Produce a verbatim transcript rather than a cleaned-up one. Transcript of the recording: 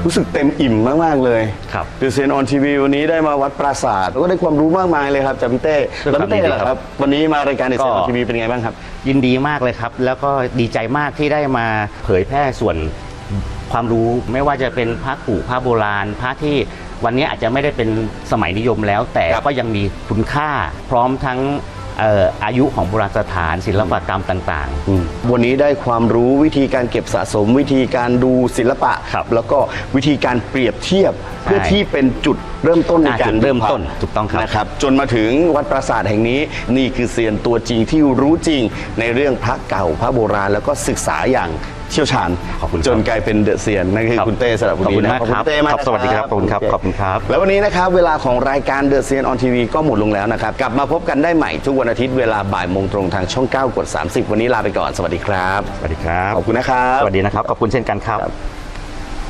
รู้สึกเต็มอิ่มมากๆเลยครับเดอะเซียนออนทีวีวันนี้ได้มาวัดปราสาทแล้วก็ได้ความรู้มากมายเลยครับจากพี่เต้แล้วพี่เต้ล่ะครับวันนี้มารายการเดอะเซียนออนทีวีเป็นไงบ้างครับยินดีมากเลยครับแล้วก็ดีใจมากที่ได้มาเผยแพร่ส่วนความรู้ไม่ว่าจะเป็นพระกู่พระโบราณพระที่วันนี้อาจจะไม่ได้เป็นสมัยนิยมแล้วแต่ก็ยังมีคุณค่าพร้อมทั้งอายุของโบราณสถานศิลปกรรมต่างๆวันนี้ได้ความรู้วิธีการเก็บสะสมวิธีการดูศิลปะแล้วก็วิธีการเปรียบเทียบเพื่อที่เป็นจุดเริ่มต้นในการเริ่มต้นถูกต้องครับนะครับจนมาถึงวัดปราสาทแห่งนี้นี่คือเซียนตัวจริงที่รู้จริงในเรื่องพระเก่าพระโบราณแล้วก็ศึกษาอย่างเชี่ยวชาญจนกลายเป็นเดอะเซียนนั่นคือคุณเต้สระบุรีนะขอบคุณเต้มากสวัสดีครับขอบคุณครับขอบคุณครับแล้ววันนี้นะครับเวลาของรายการเดอะเซียนออนทีวีก็หมดลงแล้วนะครับกลับมาพบกันได้ใหม่ทุกวันอาทิตย์เวลาบ่ายโมงตรงทางช่องเก้ากดสามสิบวันนี้ลาไปก่อนสวัสดีครับสวัสดีครับขอบคุณนะครับสวัสดีนะครับขอบคุณเช่นกันครับ